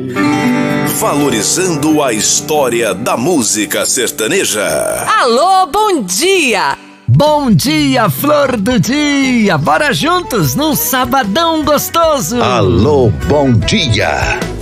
Valorizando a história da música sertaneja. Alô, bom dia! Bom dia, flor do dia! Bora juntos num sabadão gostoso! Alô, bom dia!